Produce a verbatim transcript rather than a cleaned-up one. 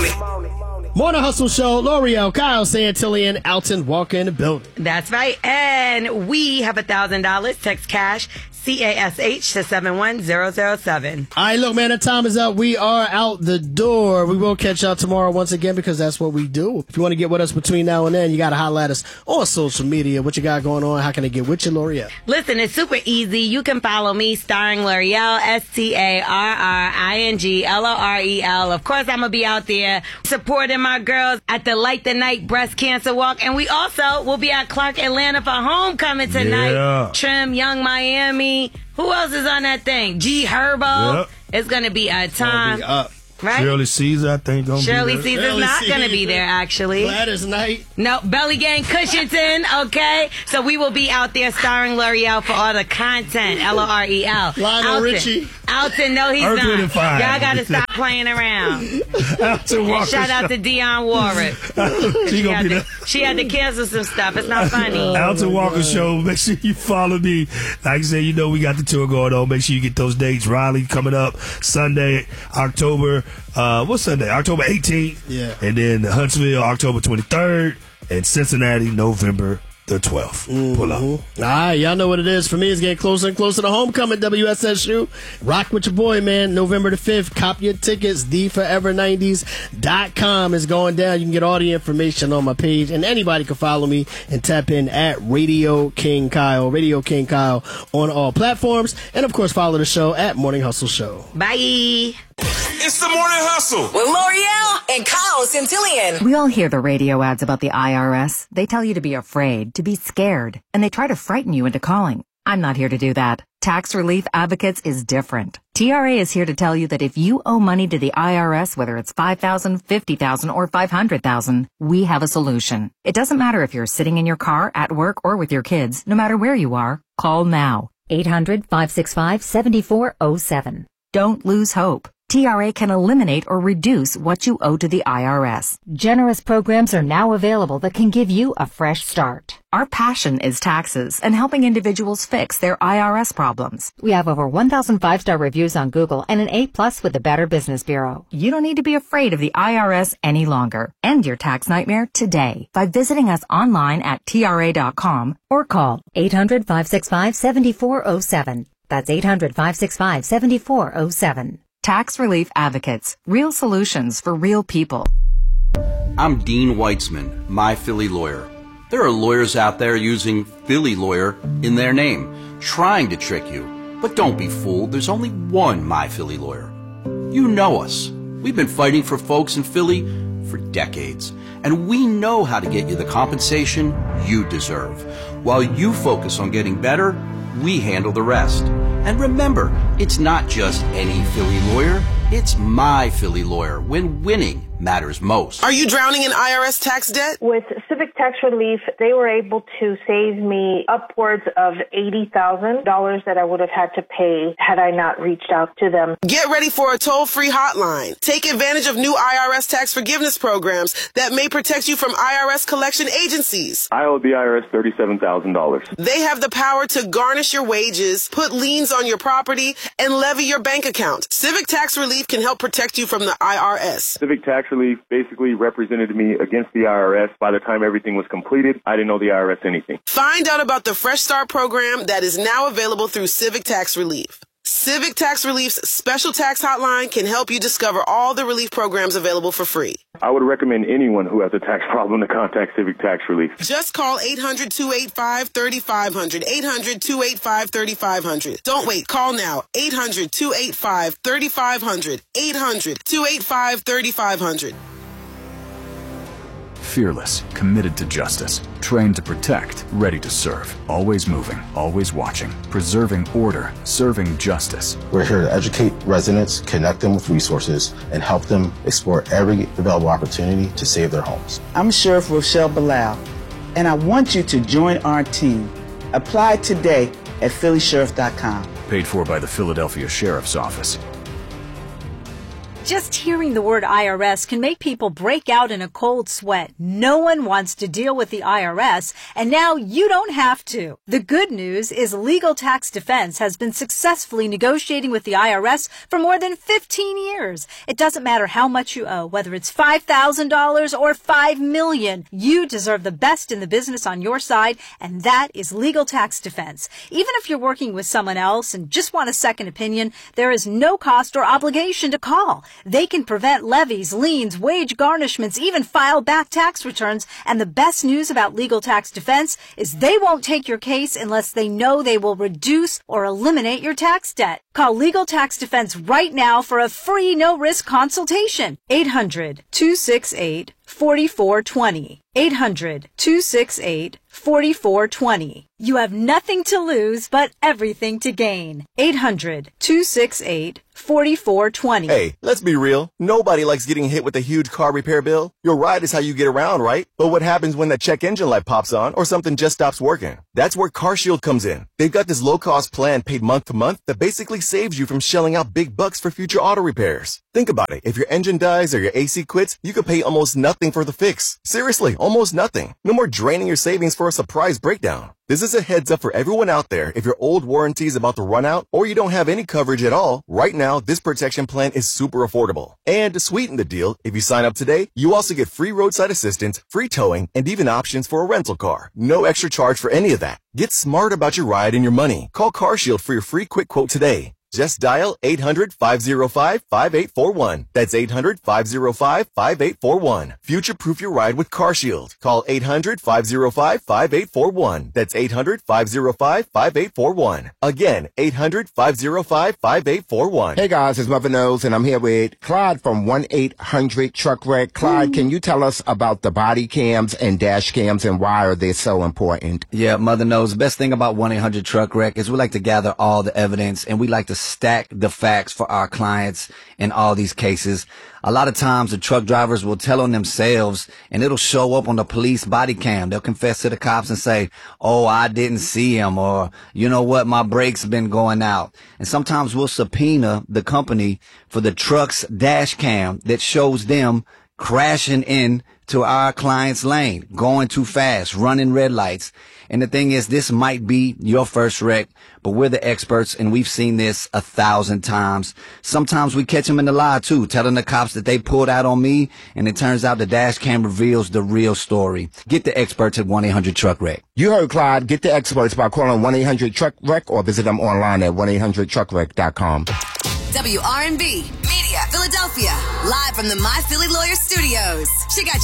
Morning Hustle Show, L'Oreal, Kyle Santillian, Alton Walker in the building. That's right. And we have one thousand dollars. Text cash, C A S H, to seven one zero zero seven. All right, look, man, the time is up. We are out the door. We will catch y'all tomorrow once again because that's what we do. If you want to get with us between now and then, you got to holler at us on social media. What you got going on? How can they get with you, L'Oreal? Listen, it's super easy. You can follow me, starring L'Oreal, S T A R R I N G L O R E L. Of course, I'm going to be out there supporting my girls at the Light the Night Breast Cancer Walk. And we also will be at Clark Atlanta for homecoming tonight. Yeah. Trim, Young Miami. Who else is on that thing? G Herbo. Yep. It's going to be a time. Be up. Right? Shirley Caesar, I think, gonna Shirley be there. Caesar's not going to be there, actually. Gladys Knight. No, Belly Gang Cushington, okay? So we will be out there starring L'Oreal for all the content, L O R E L. Lionel Alton. Richie. Alton, no, he's Earth, not. Wind and Fire. Y'all got to stop playing around. Alton Walker Shout out to Dionne Warwick. she She gonna had, be to, there. she had to cancel some stuff. It's not funny. Alton Walker Show. Make sure you follow me. Like I said, you know we got the tour going on. Make sure you get those dates. Raleigh coming up Sunday, October. Uh, what's Sunday? October eighteenth. Yeah. And then Huntsville, October twenty-third, and Cincinnati, November the twelfth. Mm-hmm. Pull up. All right, y'all know what it is. For me, it's getting closer and closer to homecoming. W S S U. Rock with your boy, man. November the fifth. Cop your tickets. the forever nineties dot com is going down. You can get all the information on my page, and anybody can follow me and tap in at Radio King Kyle. Radio King Kyle on all platforms. And, of course, follow the show at Morning Hustle Show. Bye. It's the Morning Hustle with L'Oreal and Kyle Santillian. We all hear the radio ads about the I R S. They tell you to be afraid, to be scared, and they try to frighten you into calling. I'm not here to do that. Tax Relief Advocates is different. T R A is here to tell you that if you owe money to the I R S, whether it's five thousand dollars, fifty thousand dollars, or five hundred thousand dollars, we have a solution. It doesn't matter if you're sitting in your car, at work, or with your kids. No matter where you are, call now. eight hundred, five six five, seven four zero seven. Don't lose hope. T R A can eliminate or reduce what you owe to the I R S. Generous programs are now available that can give you a fresh start. Our passion is taxes and helping individuals fix their I R S problems. We have over one thousand five-star reviews on Google and an A plus with the Better Business Bureau. You don't need to be afraid of the I R S any longer. End your tax nightmare today by visiting us online at T R A dot com or call eight hundred, five six five, seven four zero seven. That's eight hundred, five six five, seven four zero seven. Tax Relief Advocates. Real solutions for real people. I'm Dean Weitzman, My Philly Lawyer. There are lawyers out there using Philly Lawyer in their name, trying to trick you. But don't be fooled. There's only one My Philly Lawyer. You know us. We've been fighting for folks in Philly for decades, and we know how to get you the compensation you deserve. While you focus on getting better, we handle the rest. And remember, it's not just any Philly lawyer, it's My Philly Lawyer, when winning matters most. Are you drowning in I R S tax debt? With Civic Tax Relief, they were able to save me upwards of eighty thousand dollars that I would have had to pay had I not reached out to them. Get ready for a toll-free hotline. Take advantage of new I R S tax forgiveness programs that may protect you from I R S collection agencies. I owe the I R S thirty-seven thousand dollars. They have the power to garnish your wages, put liens on your property, and levy your bank account. Civic Tax Relief can help protect you from the I R S. Civic Tax Relief basically represented me against the I R S. By the time everything was completed, I didn't owe the I R S anything. Find out about the Fresh Start program that is now available through Civic Tax Relief. Civic Tax Relief's special tax hotline can help you discover all the relief programs available for free. I would recommend anyone who has a tax problem to contact Civic Tax Relief. Just call eight hundred, two eight five, three five zero zero. eight hundred, two eight five, three five zero zero. Don't wait. Call now. eight hundred, two eight five, three five zero zero. eight hundred, two eight five, three five zero zero. Fearless, committed to justice, trained to protect, ready to serve, always moving, always watching, preserving order, serving justice. We're here to educate residents, connect them with resources, and help them explore every available opportunity to save their homes. I'm Sheriff Rochelle Bilal, and I want you to join our team. Apply today at Philly Sheriff dot com. Paid for by the Philadelphia Sheriff's Office. Just hearing the word I R S can make people break out in a cold sweat. No one wants to deal with the I R S, and now you don't have to. The good news is Legal Tax Defense has been successfully negotiating with the I R S for more than fifteen years. It doesn't matter how much you owe, whether it's five thousand dollars or five million dollars. You deserve the best in the business on your side, and that is Legal Tax Defense. Even if you're working with someone else and just want a second opinion, there is no cost or obligation to call. They can prevent levies, liens, wage garnishments, even file back tax returns. And the best news about Legal Tax Defense is they won't take your case unless they know they will reduce or eliminate your tax debt. Call Legal Tax Defense right now for a free no-risk consultation. eight hundred, two six eight, four four two zero. eight hundred, two six eight, four four two zero. You have nothing to lose, but everything to gain. eight hundred, two six eight, four four two zero. Hey, let's be real. Nobody likes getting hit with a huge car repair bill. Your ride is how you get around, right? But what happens when that check engine light pops on or something just stops working? That's where CarShield comes in. They've got this low-cost plan paid month to month that basically saves you from shelling out big bucks for future auto repairs. Think about it. If your engine dies or your A C quits, you could pay almost nothing for the fix. Seriously, almost nothing. No more draining your savings for a surprise breakdown. This is a heads up for everyone out there. If your old warranty is about to run out or you don't have any coverage at all, right now, this protection plan is super affordable. And to sweeten the deal, if you sign up today, you also get free roadside assistance, free towing, and even options for a rental car. No extra charge for any of that. Get smart about your ride and your money. Call CarShield for your free quick quote today. Just dial eight hundred, five oh five, five eight four one. That's eight hundred, five oh five, five eight four one. Future-proof your ride with CarShield. Call eight hundred, five oh five, five eight four one. That's eight hundred, five oh five, five eight four one. Again, eight hundred, five oh five, five eight four one. Hey guys, it's Mother Nose, and I'm here with Clyde from one eight hundred Truck Wreck. Clyde, Ooh. Can you tell us about the body cams and dash cams and why are they so important? Yeah, Mother Nose, the best thing about one eight hundred Truck Wreck is we like to gather all the evidence and we like to stack the facts for our clients in all these cases. A lot of times the truck drivers will tell on themselves and it'll show up on the police body cam. They'll confess to the cops and say, oh, I didn't see him, or you know what, my brakes been going out. And sometimes we'll subpoena the company for the truck's dash cam that shows them crashing in to our client's lane, going too fast, running red lights. And the thing is, this might be your first wreck, but we're the experts and we've seen this a thousand times. Sometimes we catch them in the lie too, telling the cops that they pulled out on me, and it turns out the dash cam reveals the real story. Get the experts at one eight hundred Truck Wreck. You heard Clyde. Get the experts by calling one eight hundred Truck Wreck or visit them online at one eight hundred truck wreck dot com. W R and B Media, Philadelphia, live from the My Philly Lawyer Studios. She got